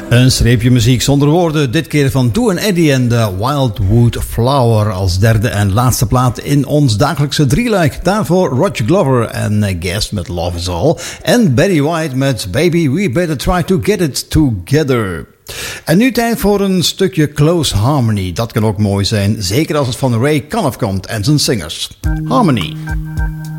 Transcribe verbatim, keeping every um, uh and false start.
Een streepje muziek zonder woorden, dit keer van Doo en Eddie en de Wildwood Flower als derde en laatste plaat in ons dagelijkse drieluik. Daarvoor Roger Glover en Guest met Love Is All en Barry White met Baby We Better Try To Get It Together. En nu tijd voor een stukje Close Harmony. Dat kan ook mooi zijn, zeker als het van Ray Conniff komt en zijn singers. Harmony.